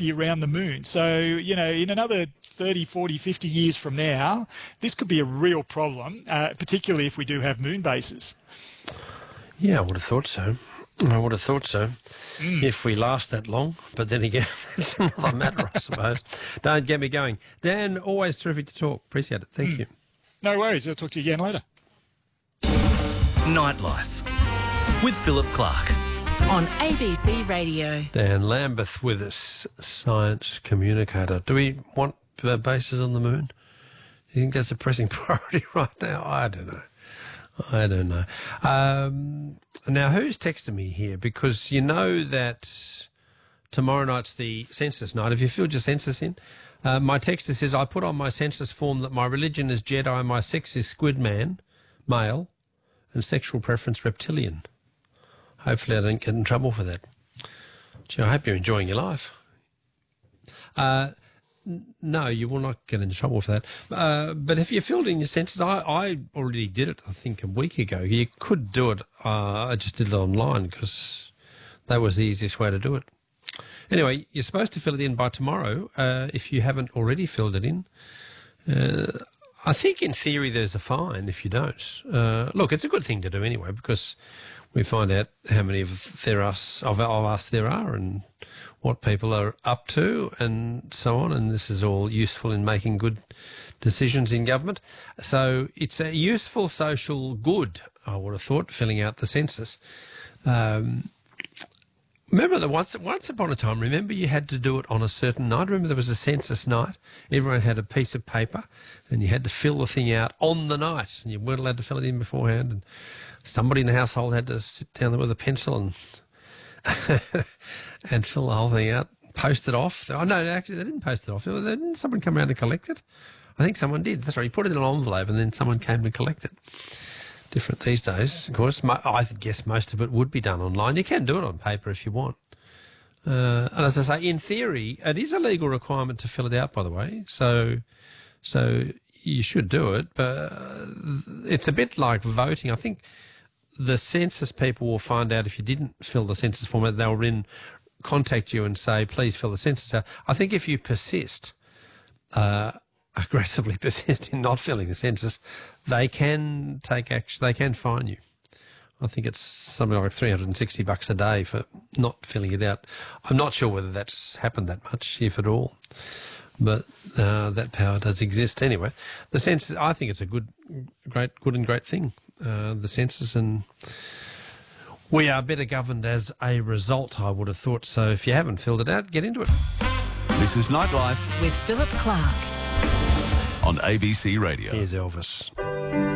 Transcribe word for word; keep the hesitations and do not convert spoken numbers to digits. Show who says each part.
Speaker 1: gravity around the moon. So, you know, in another thirty, forty, fifty years from now, this could be a real problem, uh, particularly if we do have moon bases.
Speaker 2: Yeah, I would have thought so. I would have thought so, mm. if we last that long. But then again, it's another matter, I suppose. Don't get me going. Dan, always terrific to talk. Appreciate it. Thank mm. you.
Speaker 1: No worries. I'll talk to you again later.
Speaker 3: Nightlife with Philip Clark
Speaker 4: on A B C Radio.
Speaker 2: Dan Lambeth with us, science communicator. Do we want bases on the moon? Do you think that's a pressing priority right now? I don't know. I don't know. Um, now, who's texting me here? Because you know that tomorrow night's the census night. Have you filled your census in? Uh, my texter says, I put on my census form that my religion is Jedi, my sex is squid man, male, and sexual preference reptilian. Hopefully I don't get in trouble for that. Gee, I hope you're enjoying your life. Uh, No, you will not get into trouble for that. Uh, but if you filled in your census, I, I already did it, I think, a week ago. You could do it. Uh, I just did it online because that was the easiest way to do it. Anyway, you're supposed to fill it in by tomorrow uh, if you haven't already filled it in. Uh, I think in theory there's a fine if you don't. Uh, look, it's a good thing to do anyway because we find out how many of, there are, of, of us there are and what people are up to and so on, and this is all useful in making good decisions in government. So it's a useful social good, I would have thought, filling out the census. Um, remember that once, once upon a time, remember you had to do it on a certain night? Remember there was a census night? Everyone had a piece of paper and you had to fill the thing out on the night and you weren't allowed to fill it in beforehand, and somebody in the household had to sit down there with a pencil and and fill the whole thing out, post it off. Oh, no, actually, they didn't post it off. Didn't someone come around and collect it? I think someone did. That's right. You put it in an envelope and then someone came to collect it. Different these days, of course. I guess most of it would be done online. You can do it on paper if you want. Uh, and as I say, in theory, it is a legal requirement to fill it out, by the way. So, so you should do it. But it's a bit like voting. I think the census people will find out if you didn't fill the census form, they'll then contact you and say, please fill the census out. I think if you persist, uh, aggressively persist in not filling the census, they can take action, they can fine you. I think it's something like three hundred sixty bucks a day for not filling it out. I'm not sure whether that's happened that much, if at all, but uh, that power does exist anyway. The census, I think it's a good, great, good and great thing. Uh, the census, and we are better governed as a result, I would have thought. So if you haven't filled it out, get into it.
Speaker 3: This is Nightlife
Speaker 4: with Philip Clark
Speaker 3: on A B C Radio.
Speaker 2: Here's Elvis.